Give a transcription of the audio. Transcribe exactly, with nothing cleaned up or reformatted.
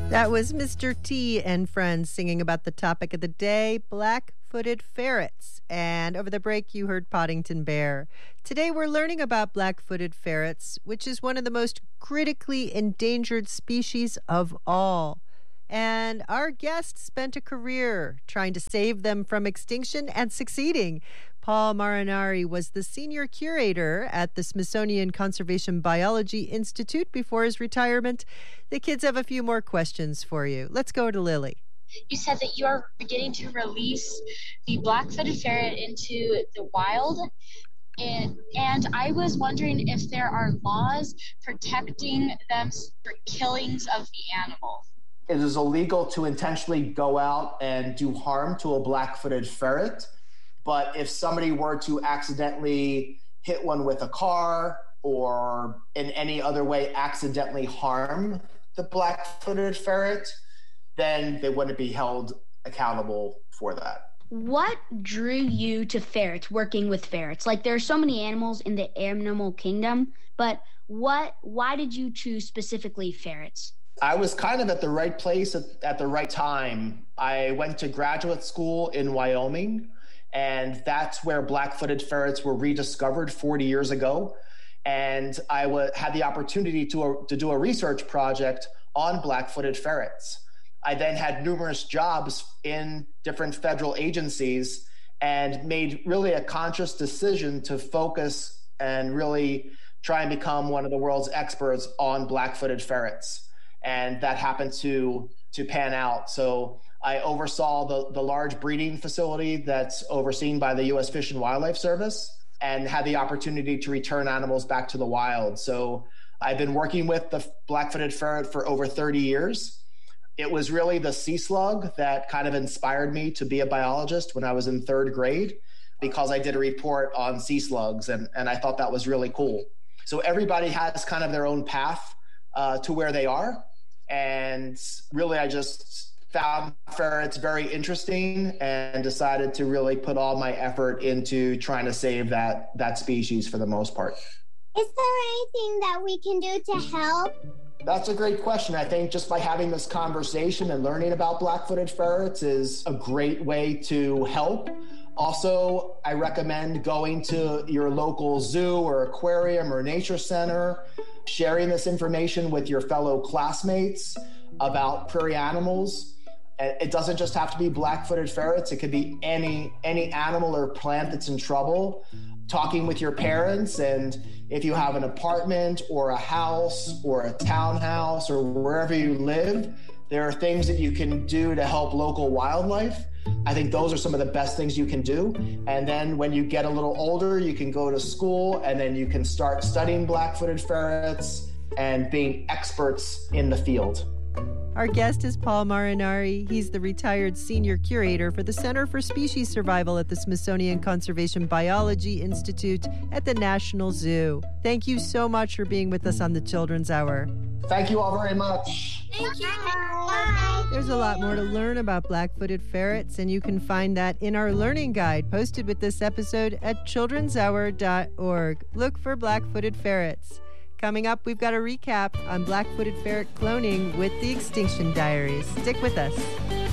That was Mister T and friends singing about the topic of the day, black-footed ferrets. And over the break, you heard Poddington Bear. Today, we're learning about black-footed ferrets, which is one of the most critically endangered species of all. And our guest spent a career trying to save them from extinction and succeeding. Paul Marinari was the senior curator at the Smithsonian Conservation Biology Institute before his retirement. The kids have a few more questions for you. Let's go to Lily. You said that you are beginning to release the black-footed ferret into the wild. And, and I was wondering if there are laws protecting them for killings of the animal. It is illegal to intentionally go out and do harm to a black-footed ferret. But if somebody were to accidentally hit one with a car or in any other way accidentally harm the black-footed ferret, then they wouldn't be held accountable for that. What drew you to ferrets, working with ferrets? Like, there are so many animals in the animal kingdom, but what? why did you choose specifically ferrets? I was kind of at the right place at, at the right time. I went to graduate school in Wyoming, and that's where black-footed ferrets were rediscovered forty years ago. And I w- had the opportunity to, uh, to do a research project on black-footed ferrets. I then had numerous jobs in different federal agencies and made really a conscious decision to focus and really try and become one of the world's experts on black-footed ferrets. And that happened to to pan out. So I oversaw the, the large breeding facility that's overseen by the U S Fish and Wildlife Service and had the opportunity to return animals back to the wild. So I've been working with the black-footed ferret for over thirty years. It was really the sea slug that kind of inspired me to be a biologist when I was in third grade, because I did a report on sea slugs, and, and I thought that was really cool. So everybody has kind of their own path uh, to where they are. And really, I just found ferrets very interesting and decided to really put all my effort into trying to save that, that species for the most part. Is there anything that we can do to help? That's a great question. I think just by having this conversation and learning about black-footed ferrets is a great way to help. Also, I recommend going to your local zoo or aquarium or nature center, sharing this information with your fellow classmates about prairie animals. It doesn't just have to be black-footed ferrets. It could be any any animal or plant that's in trouble. Talking with your parents, and if you have an apartment or a house or a townhouse or wherever you live, there are things that you can do to help local wildlife. I think those are some of the best things you can do. And then when you get a little older, you can go to school and then you can start studying black-footed ferrets and being experts in the field. Our guest is Paul Marinari. He's the retired senior curator for the Center for Species Survival at the Smithsonian Conservation Biology Institute at the National Zoo. Thank you so much for being with us on the Children's Hour. Thank you all very much. Thank you. Bye. There's a lot more to learn about black-footed ferrets, and you can find that in our learning guide posted with this episode at children's hour dot org. Look for black-footed ferrets. Coming up, we've got a recap on black-footed ferret cloning with the Extinction Diaries. Stick with us.